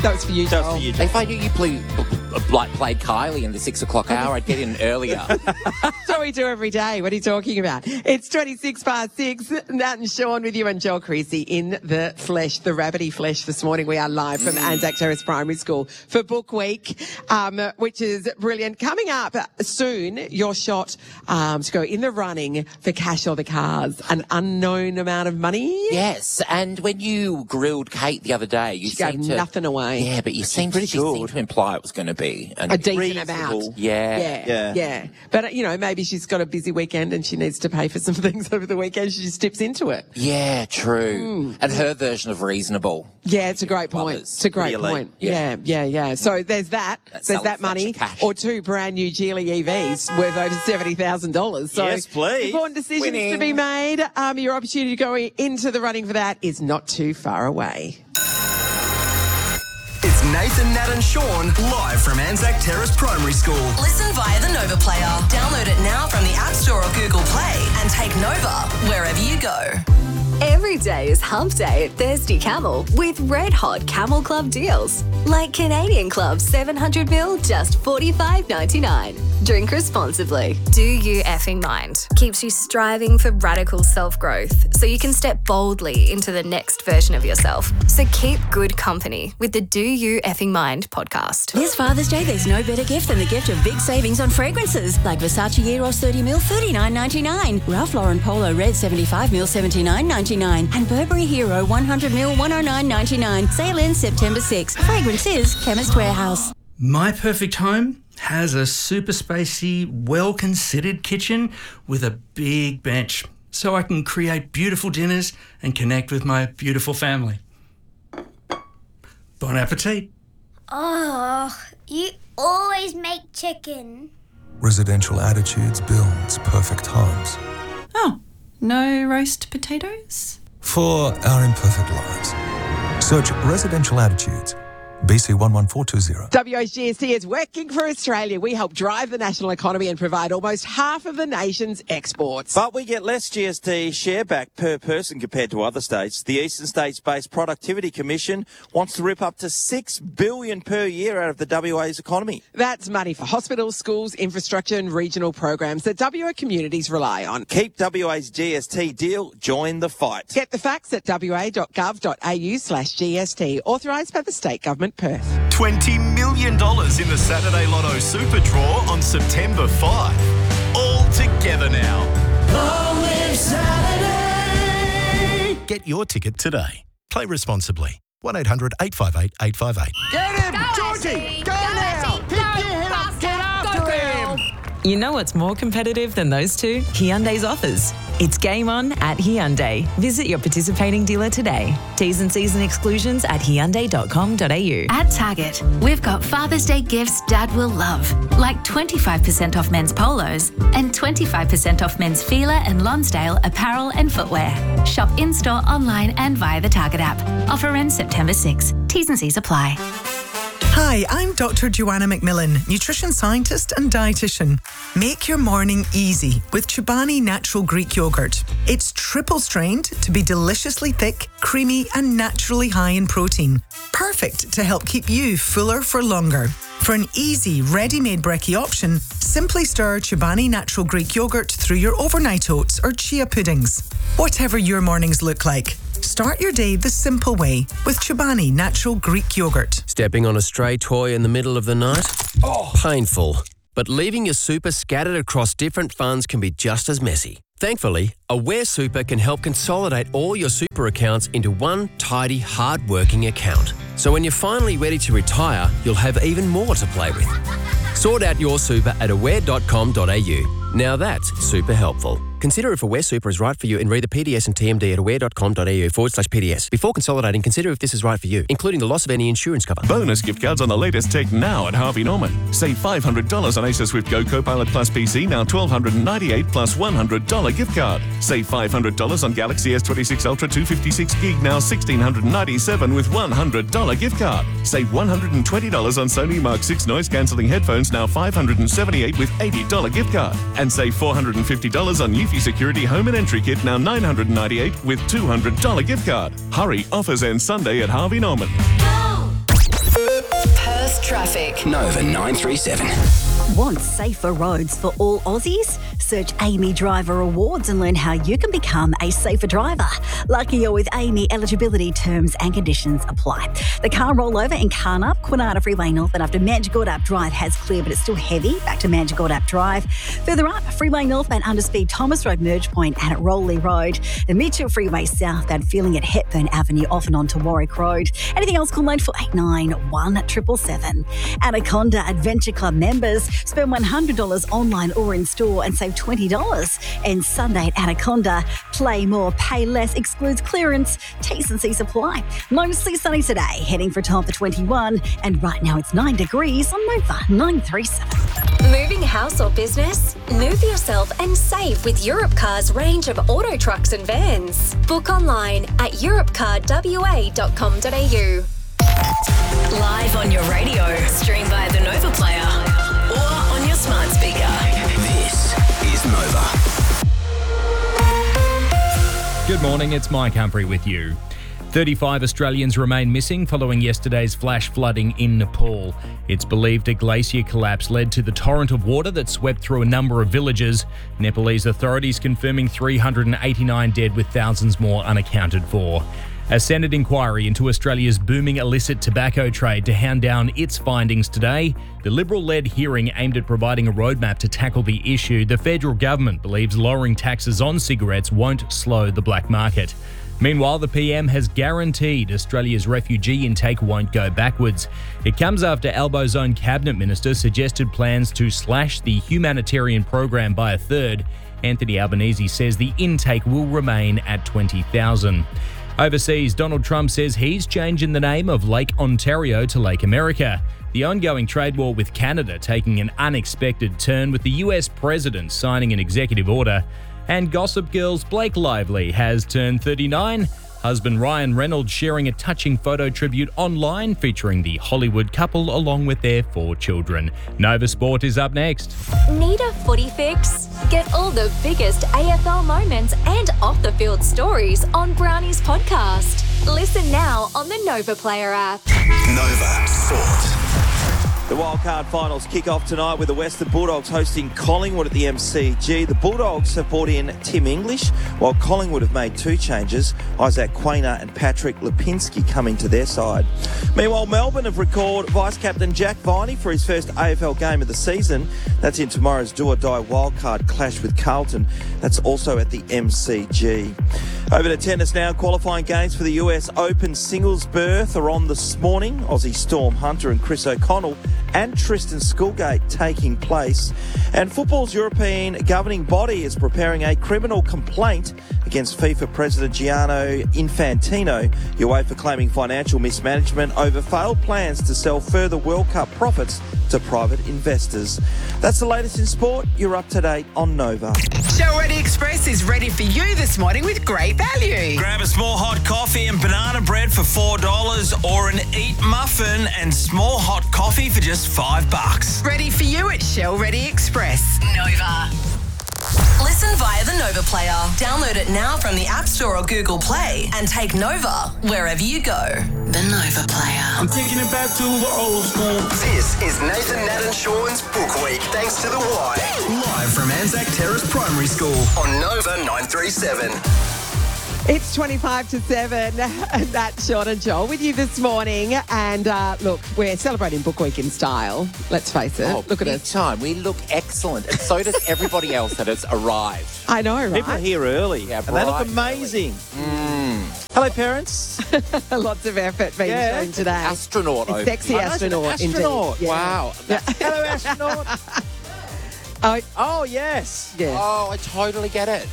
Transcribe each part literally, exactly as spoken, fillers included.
That was for you, That was Joel. for you, Joel. If I knew you play, like played Kylie in the six o'clock hour, I'd get in earlier. That's what we do every day. What are you talking about? It's twenty-six past six. Nat and Sean with you and Joel Creasy in the flesh, the rabbity flesh this morning. We are live from Anzac Terrace Primary School for Book Week, um, which is brilliant. Coming up soon, your shot um, to go in the running for Cash or the Cars, an unknown amount of money. Yes, and when you grilled Kate the other day, you She gave seemed to... nothing away. Yeah, but you seemed, she good. seemed to imply it was going to be... An A decent Reasonable. amount. Yeah. Yeah, Yeah. yeah. But, uh, you know, maybe she's got a busy weekend and she needs to pay for some things over the weekend. She just dips into it. Yeah, true. And her version of reasonable. Yeah, it's a great point. Brothers. It's a great Really? point. Yeah, yeah, yeah. So there's that. That's there's selling that money. flash of cash. Or two brand new Geely E Vs worth over seventy thousand dollars. So Yes, please. important decisions Winning. to be made. Um, your opportunity to go into the running for that is not too far away. It's Nathan, Nat and Sean live from Anzac Terrace Primary School. Listen via the Nova Player. Download it now from the App Store or Google Play and take Nova wherever you go. Every day is hump day at Thirsty Camel with red hot Camel Club deals. Like Canadian Club seven hundred milliliters, just forty-five ninety-nine. Drink responsibly. Do You Effing Mind keeps you striving for radical self-growth so you can step boldly into the next version of yourself. So keep good company with the Do You Effing Mind podcast. This Father's Day, there's no better gift than the gift of big savings on fragrances like Versace Eros thirty milliliters, thirty-nine ninety-nine, Ralph Lauren Polo Red seventy-five milliliters, seventy-nine ninety-nine, and Burberry Hero one hundred milliliters, one oh nine ninety-nine. Sale ends September sixth. Fragrances, Chemist Warehouse. My perfect home has a super spacey, well-considered kitchen with a big bench so I can create beautiful dinners and connect with my beautiful family. Bon appetit. Oh, you always make chicken. Residential Attitudes builds perfect homes. Oh, no roast potatoes? For our imperfect lives. Search Residential Attitudes. B C one one four two zero. W A's G S T is working for Australia. We help drive the national economy and provide almost half of the nation's exports. But we get less G S T share back per person compared to other states. The Eastern States-based Productivity Commission wants to rip up to six billion dollars per year out of the W A's economy. That's money for hospitals, schools, infrastructure and regional programs that W A communities rely on. Keep W A's G S T deal. Join the fight. Get the facts at wa.gov.au slash GST. Authorised by the State Government, Perth. twenty million dollars in the Saturday Lotto Super Draw on September fifth. All together now. Long live Saturday! Get your ticket today. Play responsibly. one eight hundred eight five eight eight five eight. Get him! Georgie! Go now! Pick your head up! Get after him! You know what's more competitive than those two? Hyundai's offers. It's game on at Hyundai. Visit your participating dealer today. T's and C's and exclusions at hyundai dot com dot a u. At Target, we've got Father's Day gifts Dad will love, like twenty-five percent off men's polos and twenty-five percent off men's Fila and Lonsdale apparel and footwear. Shop in-store, online and via the Target app. Offer ends September sixth. T's and C's apply. Hi, I'm Doctor Joanna McMillan, nutrition scientist and dietitian. Make your morning easy with Chobani Natural Greek Yogurt. It's triple strained to be deliciously thick, creamy and naturally high in protein. Perfect to help keep you fuller for longer. For an easy, ready-made brekkie option, simply stir Chobani Natural Greek Yogurt through your overnight oats or chia puddings. Whatever your mornings look like, start your day the simple way with Chobani Natural Greek Yogurt. Stepping on a stray toy in the middle of the night? Oh. Painful. But leaving your super scattered across different funds can be just as messy. Thankfully, Aware Super can help consolidate all your super accounts into one tidy, hard-working account. So when you're finally ready to retire, you'll have even more to play with. Sort out your super at aware dot com dot a u. Now that's super helpful. Consider if Aware Super is right for you and read the P D S and T M D at aware dot com dot a u forward slash P D S. Before consolidating, consider if this is right for you, including the loss of any insurance cover. Bonus gift cards on the latest tech now at Harvey Norman. Save five hundred dollars on Acer Swift Go Copilot Plus P C, now one thousand two hundred ninety-eight dollars plus one hundred dollars gift card. Save five hundred dollars on Galaxy S twenty-six Ultra two fifty-six gig, now one thousand six hundred ninety-seven dollars with one hundred dollars gift card. Save one hundred twenty dollars on Sony Mark six noise-cancelling headphones, now five hundred seventy-eight dollars with eighty dollars gift card. And save four hundred fifty dollars on Eufy Security Home and Entry Kit, now nine hundred ninety-eight dollars with two hundred dollars gift card. Hurry, offers end Sunday at Harvey Norman. Traffic. Nova nine three seven. Want safer roads for all Aussies? Search Amy Driver Awards and learn how you can become a safer driver. Lucky you're with Amy. Eligibility, terms and conditions apply. The car rollover in Carnup, Kwinana Freeway North and after Manjagordup Drive has cleared, but it's still heavy. Back to Manjagordup Drive. Further up, Freeway Northbound Underspeed Thomas Road Merge Point and at Rowley Road. The Mitchell Freeway southbound feeling at Hepburn Avenue off and on to Warwick Road. Anything else, call nine four eight nine, one seven seven seven. Anaconda Adventure Club members spend one hundred dollars online or in store and save twenty dollars. And Sunday at Anaconda, play more, pay less, excludes clearance. T's and C's apply. Mostly sunny today, heading for a top of twenty-one. And right now it's nine degrees on Nova nine three seven. Moving house or business? Move yourself and save with Europcar's range of auto trucks and vans. Book online at europcar w a dot com dot a u. Live on your radio, stream via the Nova Player or on your smart speaker. This is Nova. Good morning, it's Mike Humphrey with you. thirty-five Australians remain missing following yesterday's flash flooding in Nepal. It's believed a glacier collapse led to the torrent of water that swept through a number of villages. Nepalese authorities confirming three hundred eighty-nine dead with thousands more unaccounted for. A Senate inquiry into Australia's booming illicit tobacco trade to hound down its findings today. The Liberal-led hearing aimed at providing a roadmap to tackle the issue. The federal government believes lowering taxes on cigarettes won't slow the black market. Meanwhile, the P M has guaranteed Australia's refugee intake won't go backwards. It comes after Albo's own cabinet minister suggested plans to slash the humanitarian program by a third. Anthony Albanese says the intake will remain at twenty thousand. Overseas, Donald Trump says he's changing the name of Lake Ontario to Lake America. The ongoing trade war with Canada taking an unexpected turn, with the U S president signing an executive order. And Gossip Girl's Blake Lively has turned thirty-nine. Husband Ryan Reynolds sharing a touching photo tribute online featuring the Hollywood couple along with their four children. Nova Sport is up next. Need a footy fix? Get all the biggest A F L moments and off-the-field stories on Brownie's podcast. Listen now on the Nova Player app. Nova Sport. The wildcard finals kick off tonight with the Western Bulldogs hosting Collingwood at the M C G. The Bulldogs have brought in Tim English, while Collingwood have made two changes. Isaac Quainer and Patrick Lipinski coming to their side. Meanwhile, Melbourne have recalled Vice-Captain Jack Viney for his first A F L game of the season. That's in tomorrow's do-or-die wildcard clash with Carlton. That's also at the M C G. Over to tennis now. Qualifying games for the U S Open singles berth are on this morning. Aussie Storm Hunter and Chris O'Connell and Tristan Schoolgate taking place. And football's European governing body is preparing a criminal complaint against FIFA President Gianni Infantino, UEFA claiming financial mismanagement over failed plans to sell further World Cup profits to private investors. That's the latest in sport. You're up to date on Nova. Show Ready Express is ready for you this morning with great value. Grab a small hot coffee and banana bread for four dollars or an Eat muffin and small hot coffee for just five bucks. Ready for you at Shell Ready Express. Nova. Listen via the Nova Player. Download it now from the App Store or Google Play and take Nova wherever you go. The Nova Player. I'm taking it back to the old school. This is Nathan, Nat and Sean's Book Week, thanks to The Y. Live from Anzac Terrace Primary School on Nova nine three seven. It's twenty-five to seven, and that's Sean and Joel with you this morning. And uh, look, we're celebrating Book Week in style. Let's face it. Oh, look at big us. time. We look excellent. And so does everybody else that has arrived. I know, right? People are here early, Yeah, and they look bright amazing. Mm. Hello, parents. Lots of effort being Yeah. shown today. Astronaut A over sexy here. astronaut, astronaut. indeed. Yeah. Wow. Yeah. Hello, astronaut. Oh, Oh, yes. yeah. Oh, I totally get it.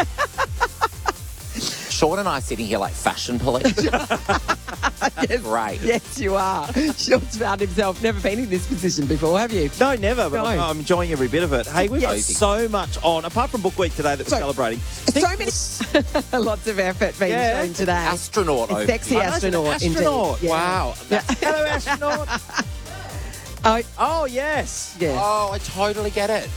Sean and I sitting here like fashion police. yes, Great. Yes, you are. Sean's found himself never been in this position before, have you? No, never, but No. I'm, I'm enjoying every bit of it. Hey, we've got Yes. so much on, apart from Book Week today that we're So- celebrating. So many, lots of effort being Yeah. shown today. Astronaut A over sexy here. I know, it's an astronaut, astronaut. indeed. Yeah. Wow. Yeah. Hello, astronaut. Oh, Oh, yes. yeah. Oh, I totally get it.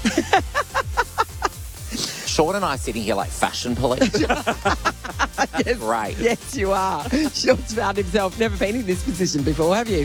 Sean and I sitting here like fashion police. yes, Great. Yes, you are. Sean's found himself never been in this position before, have you?